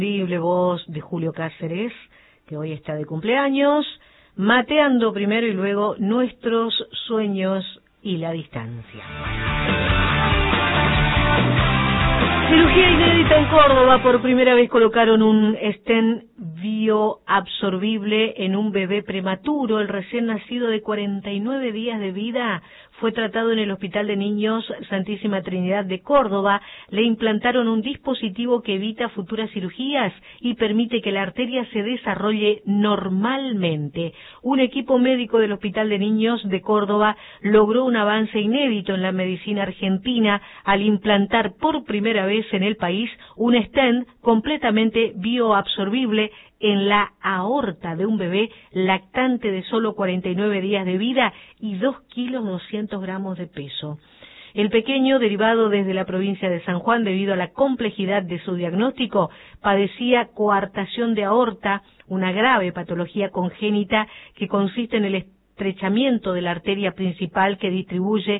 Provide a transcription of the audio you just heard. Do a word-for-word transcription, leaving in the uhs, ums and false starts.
Increíble voz de Julio Cáceres, que hoy está de cumpleaños, mateando primero y luego nuestros sueños y la distancia. Cirugía inédita en Córdoba. Por primera vez colocaron un stent bioabsorbible en un bebé prematuro. El recién nacido de cuarenta y nueve días de vida fue tratado en el Hospital de Niños Santísima Trinidad de Córdoba. Le implantaron un dispositivo que evita futuras cirugías y permite que la arteria se desarrolle normalmente. Un equipo médico del Hospital de Niños de Córdoba logró un avance inédito en la medicina argentina al implantar por primera vez en el país un stent completamente bioabsorbible en la aorta de un bebé lactante de solo cuarenta y nueve días de vida y dos kilos doscientos gramos de peso. El pequeño, derivado desde la provincia de San Juan debido a la complejidad de su diagnóstico, padecía coartación de aorta, una grave patología congénita que consiste en el estrechamiento de la arteria principal que distribuye